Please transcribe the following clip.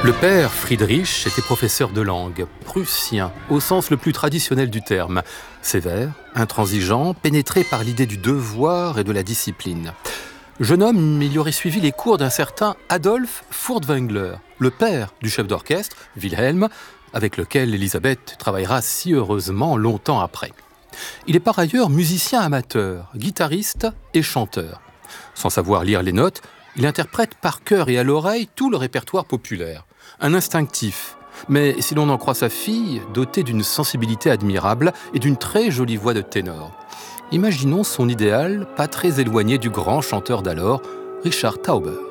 Le père Friedrich était professeur de langue, prussien, au sens le plus traditionnel du terme. Sévère, intransigeant, pénétré par l'idée du devoir et de la discipline. Jeune homme, il y aurait suivi les cours d'un certain Adolf Furtwängler, le père du chef d'orchestre, Wilhelm, avec lequel Elisabeth travaillera si heureusement longtemps après. Il est par ailleurs musicien amateur, guitariste et chanteur. Sans savoir lire les notes, il interprète par cœur et à l'oreille tout le répertoire populaire. Un instinctif, mais si l'on en croit sa fille, doté d'une sensibilité admirable et d'une très jolie voix de ténor. Imaginons son idéal, pas très éloigné du grand chanteur d'alors, Richard Tauber.